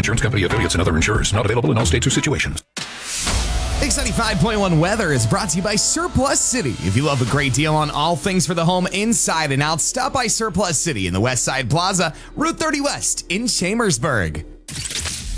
Insurance Company, affiliates, and other insurers. Not available in all states or situations. X95.1 weather is brought to you by Surplus City. If you love a great deal on all things for the home inside and out, stop by Surplus City in the West Side Plaza, Route 30 West in Chambersburg.